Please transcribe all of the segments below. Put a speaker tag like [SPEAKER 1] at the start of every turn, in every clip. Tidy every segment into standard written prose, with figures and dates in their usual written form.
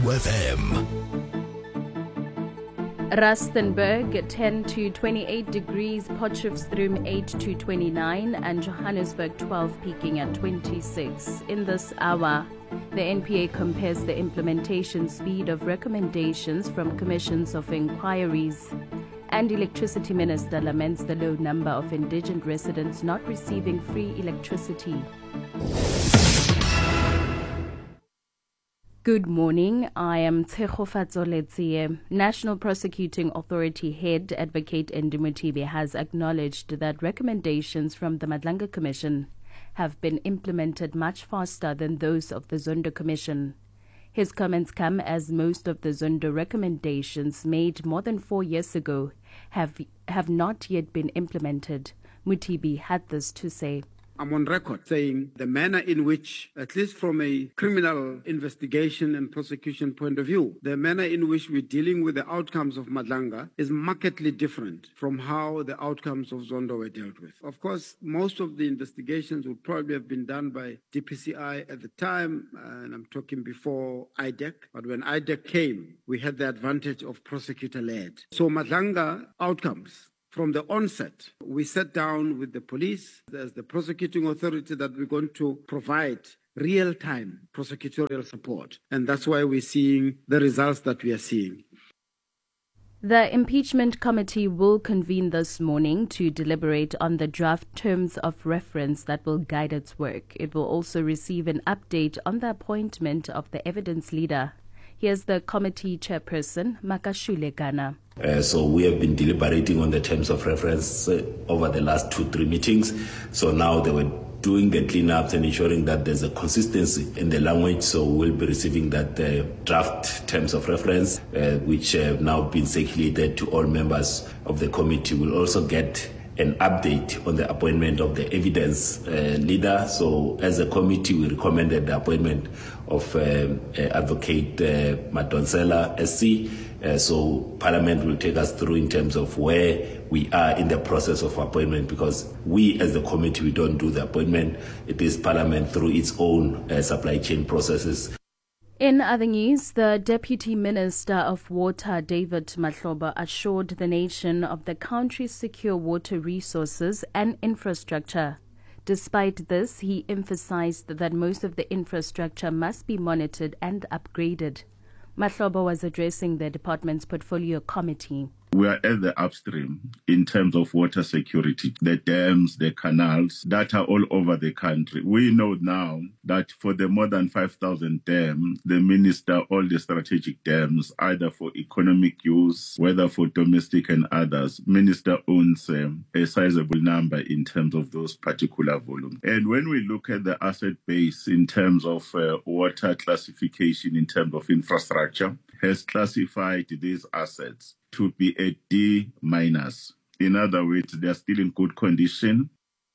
[SPEAKER 1] FM.
[SPEAKER 2] Rustenburg 10 to 28 degrees, Potchefstroom 8 to 29, and Johannesburg 12 peaking at 26. In this hour, the NPA compares the implementation speed of recommendations from commissions of inquiries. And Electricity Minister laments the low number of indigent residents not receiving free electricity. Good morning, I am Tshegofatso Letsie. National Prosecuting Authority Head Advocate Andy Mothibi has acknowledged that recommendations from the Madlanga Commission have been implemented much faster than those of the Zondo Commission. His comments come as most of the Zondo recommendations made more than 4 years ago have not yet been implemented. Mothibi had this to say.
[SPEAKER 3] I'm on record saying the manner in which, at least from a criminal investigation and prosecution point of view, the manner in which we're dealing with the outcomes of Madlanga is markedly different from how the outcomes of Zondo were dealt with. Of course, most of the investigations would probably have been done by DPCI at the time, and I'm talking before IDEC. But when IDEC came, we had the advantage of prosecutor-led. So Madlanga outcomes. From the onset, we sat down with the police as the prosecuting authority that we're going to provide real-time prosecutorial support. And that's why we're seeing the results that we are seeing.
[SPEAKER 2] The impeachment committee will convene this morning to deliberate on the draft terms of reference that will guide its work. It will also receive an update on the appointment of the evidence leader. Here's the committee chairperson, Makashule Gana.
[SPEAKER 4] So we have been deliberating on the terms of reference over the last 2-3 meetings. So now they were doing the cleanups and ensuring that there's a consistency in the language. So we'll be receiving that draft terms of reference, which have now been circulated to all members of the committee. We'll also get an update on the appointment of the evidence leader. So as a committee, we recommended the appointment of Advocate Madonsela SC. So Parliament will take us through in terms of where we are in the process of appointment, because we as the committee, we don't do the appointment. It is Parliament through its own supply chain processes.
[SPEAKER 2] In other news, the Deputy Minister of Water, David Mahlobo, assured the nation of the country's secure water resources and infrastructure. Despite this, he emphasized that most of the infrastructure must be monitored and upgraded. Mahlobo was addressing the department's portfolio committee.
[SPEAKER 5] We are at the upstream in terms of water security, the dams, the canals that are all over the country. We know now that for the more than 5,000 dams, the minister, all the strategic dams, either for economic use, whether for domestic and others, minister owns a sizable number in terms of those particular volumes. And when we look at the asset base in terms of water classification, in terms of infrastructure, has classified these assets to be a D-. In other words, they are still in good condition.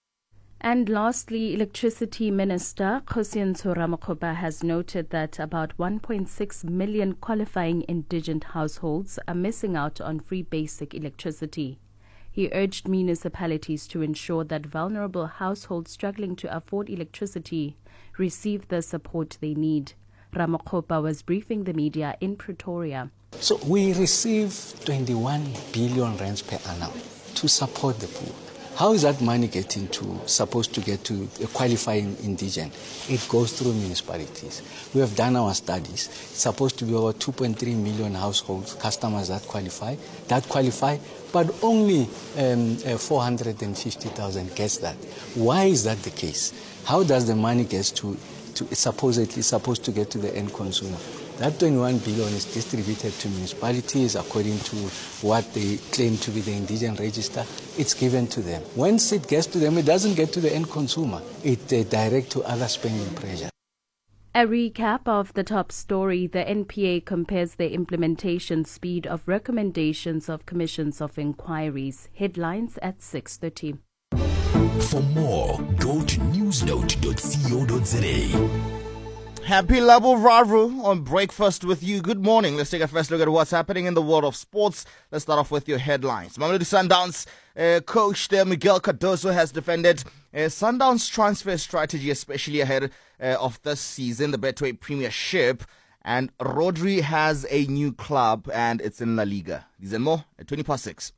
[SPEAKER 2] And lastly, Electricity Minister Kgosientsho Ramokgopa has noted that about 1.6 million qualifying indigent households are missing out on free basic electricity. He urged municipalities to ensure that vulnerable households struggling to afford electricity receive the support they need. Ramokgopa was briefing the media in Pretoria.
[SPEAKER 6] So we receive 21 billion rands per annum to support the poor. How is that money supposed to get to a qualifying indigent? It goes through municipalities. We have done our studies. It's supposed to be over 2.3 million households, customers that qualify, but only 450,000 gets that. Why is that the case? How does the money get to supposedly supposed to get to the end consumer? That 21 billion is distributed to municipalities according to what they claim to be the indigent register. It's given to them. Once it gets to them, it doesn't get to the end consumer. It direct to other spending pressure.
[SPEAKER 2] A recap of the top story: the NPA compares the implementation speed of recommendations of commissions of inquiries. Headlines at 6:30.
[SPEAKER 1] For more, go to newsnote.co.za.
[SPEAKER 7] Happy Labo Raru on Breakfast with you. Good morning. Let's take a first look at what's happening in the world of sports. Let's start off with your headlines. Mamelodi Sundowns coach Miguel Cardoso has defended Sundowns' transfer strategy, especially ahead of this season, the Betway Premiership, And Rodri has a new club, and it's in La Liga. These and more at 6:20.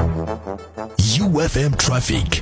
[SPEAKER 1] UFM traffic.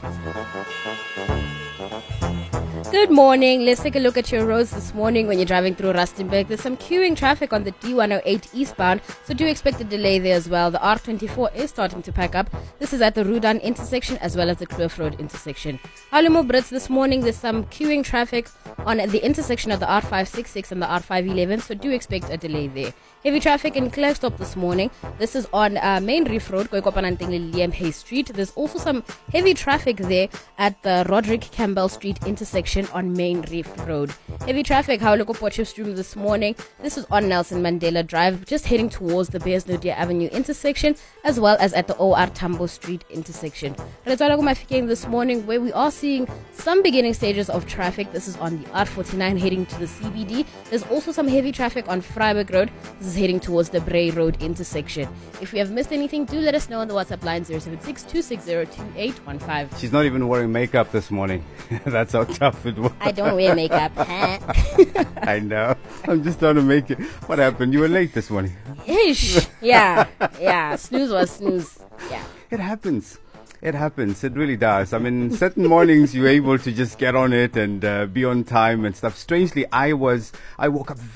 [SPEAKER 8] Good morning. Let's take a look at your roads this morning when you're driving through Rustenburg. There's some queuing traffic on the D108 eastbound, so do expect a delay there as well. The R24 is starting to pack up. This is at the Rudan intersection as well as the Kloof Road intersection. Halumo Brits this morning, there's some queuing traffic on the intersection of the R566 and the R511, so do expect a delay there. Heavy traffic in Klerksdorp this morning. This is on Main Reef Road, Liam Hay Street. There's also some heavy traffic there at the Roderick Campbell Street intersection on Main Reef Road. Heavy traffic, Hauloko Potchefstroom this morning. This is on Nelson Mandela Drive, just heading towards the Bearsnodia Avenue intersection, as well as at the OR Tambo Street intersection. Mafikeng this morning, where we are seeing some beginning stages of traffic. This is on the R49 heading to the CBD. There's also some heavy traffic on Freiburg Road. This is heading towards the Bray Road intersection. If we have missed anything, do let us know on the WhatsApp line 076-260-2815.
[SPEAKER 9] She's not even wearing makeup this morning. That's how tough it was.
[SPEAKER 8] I don't wear makeup.
[SPEAKER 9] I know. I'm just trying to make it. What happened? You were late this morning.
[SPEAKER 8] Ish. Yeah. Snooze was snooze. Yeah.
[SPEAKER 9] It happens. It happens. It really does. I mean, certain mornings you're able to just get on it and be on time and stuff. Strangely, I woke up